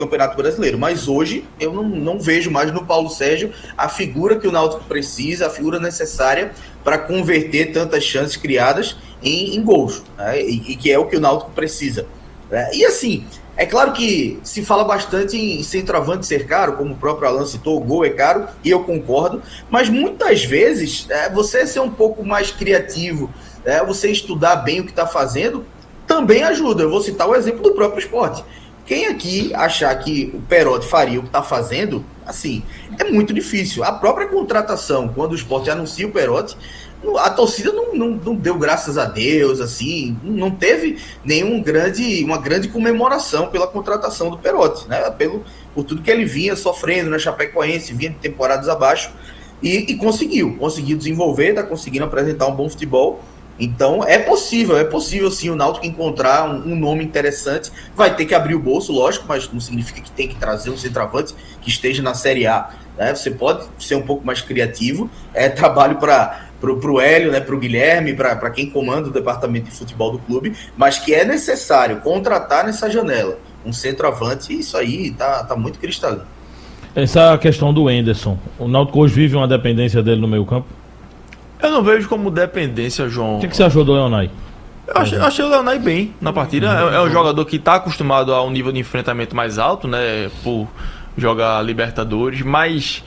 Campeonato Brasileiro, mas hoje eu não vejo mais no Paulo Sérgio a figura que o Náutico precisa, a figura necessária para converter tantas chances criadas em gols, né? E que é o que o Náutico precisa, né? E assim, é claro que se fala bastante em centroavante ser caro, como o próprio Alan citou, o gol é caro, e eu concordo, mas muitas vezes você ser um pouco mais criativo, você estudar bem o que está fazendo, também ajuda. Eu vou citar o exemplo do próprio Sport. Quem aqui achar que o Perotti faria o que está fazendo, assim, é muito difícil. A própria contratação, quando o Sport anuncia o Perotti, a torcida não deu graças a Deus, assim, não teve uma grande comemoração pela contratação do Perotti, né? Por tudo que ele vinha sofrendo na Chapecoense, vinha de temporadas abaixo, e conseguiu desenvolver, está conseguindo apresentar um bom futebol. Então é possível sim o Náutico encontrar um nome interessante. Vai ter que abrir o bolso, lógico, mas não significa que tem que trazer um centroavante que esteja na Série A, né? Você pode ser um pouco mais criativo. É trabalho para o Hélio, né, para o Guilherme, para quem comanda o departamento de futebol do clube, mas que é necessário contratar nessa janela um centroavante, isso aí tá muito cristalino. Essa questão do Henderson, o Náutico hoje vive uma dependência dele no meio campo? Eu não vejo como dependência, João. O que você achou do Leonai? Eu achei o Leonai bem na partida. É um jogador que está acostumado a um nível de enfrentamento mais alto, né? Por jogar Libertadores. Mas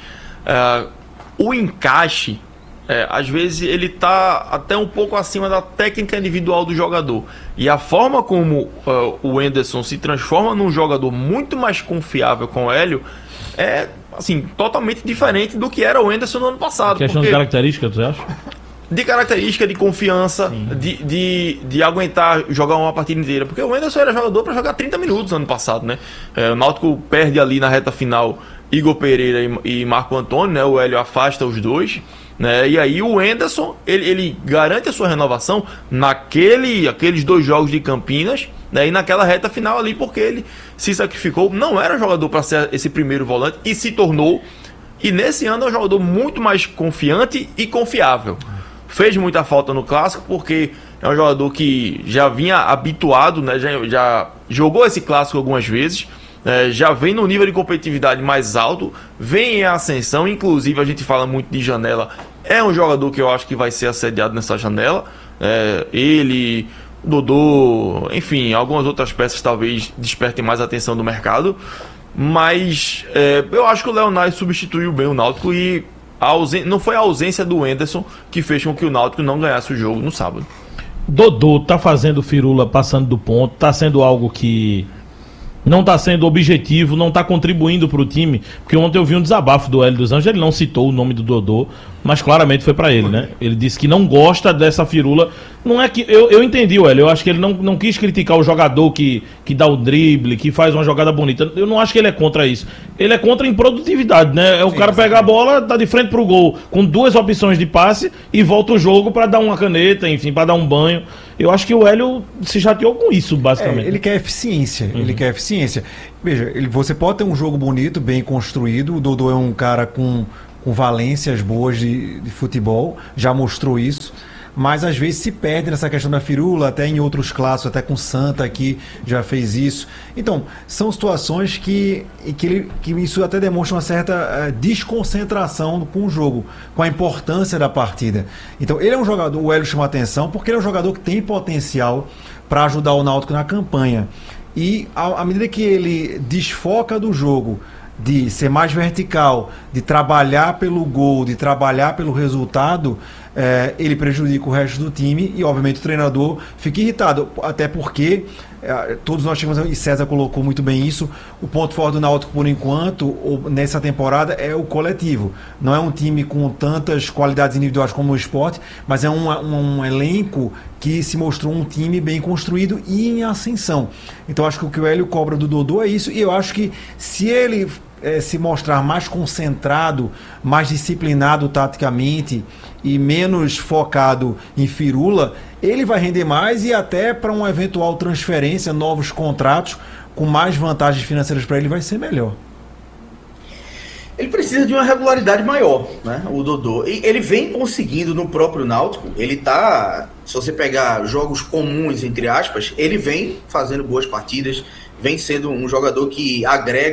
o encaixe, às vezes, ele está até um pouco acima da técnica individual do jogador. E a forma como o Henderson se transforma num jogador muito mais confiável com o Hélio é, assim, totalmente diferente do que era o Henderson no ano passado. Questão de característica, você acha? De característica, de confiança, de aguentar jogar uma partida inteira. Porque o Henderson era jogador para jogar 30 minutos no ano passado, né? O Náutico perde ali na reta final Igor Pereira e Marco Antônio, né? O Hélio afasta os dois, né? E aí o Henderson, ele garante a sua renovação aqueles 2 jogos de Campinas, né? E naquela reta final ali, porque ele se sacrificou. Não era jogador para ser esse primeiro volante e se tornou. E nesse ano é um jogador muito mais confiante e confiável. Fez muita falta no Clássico porque é um jogador que já vinha habituado, né? Já jogou esse Clássico algumas vezes, já vem no nível de competitividade mais alto, vem em ascensão. Inclusive a gente fala muito de janela, é um jogador que eu acho que vai ser assediado nessa janela. Ele, Dodô, enfim, algumas outras peças talvez despertem mais a atenção do mercado. Mas eu acho que o Leonai substituiu bem o Náutico e não foi a ausência do Henderson que fez com que o Náutico não ganhasse o jogo no sábado. Dodô tá fazendo firula, passando do ponto, tá sendo algo que não está sendo objetivo, não está contribuindo para o time, porque ontem eu vi um desabafo do Hélio dos Anjos, ele não citou o nome do Dodô, mas claramente foi para ele, né? Ele disse que não gosta dessa firula. Não é que eu entendi, Hélio, eu acho que ele não quis criticar o jogador que dá o drible, que faz uma jogada bonita. Eu não acho que ele é contra isso. Ele é contra a improdutividade, né? O cara pegar a bola, tá de frente pro gol, com 2 opções de passe e volta o jogo para dar uma caneta, enfim, para dar um banho. Eu acho que o Hélio se chateou com isso, basicamente. Ele quer eficiência, Veja, você pode ter um jogo bonito, bem construído. O Dodô é um cara com valências boas de futebol, já mostrou isso. Mas às vezes se perde nessa questão da firula, até em outros clássicos, até com Santa aqui já fez isso. Então, são situações que isso até demonstra uma certa desconcentração com o jogo, com a importância da partida. Então, ele é um jogador, o Hélio chama atenção, porque ele é um jogador que tem potencial para ajudar o Náutico na campanha. E à medida que ele desfoca do jogo, de ser mais vertical, de trabalhar pelo gol, de trabalhar pelo resultado, ele prejudica o resto do time e, obviamente, o treinador fica irritado, até porque todos nós tínhamos, e César colocou muito bem isso, o ponto forte do Náutico, por enquanto, nessa temporada, é o coletivo. Não é um time com tantas qualidades individuais como o Sport, mas é um elenco que se mostrou um time bem construído e em ascensão. Então, acho que o que o Hélio cobra do Dodô é isso, e eu acho que se ele se mostrar mais concentrado, mais disciplinado taticamente e menos focado em firula, ele vai render mais e até para uma eventual transferência, novos contratos com mais vantagens financeiras para ele vai ser melhor. Ele precisa de uma regularidade maior, né, o Dodô. E ele vem conseguindo no próprio Náutico, ele tá, se você pegar jogos comuns, entre aspas, ele vem fazendo boas partidas, vem sendo um jogador que agrega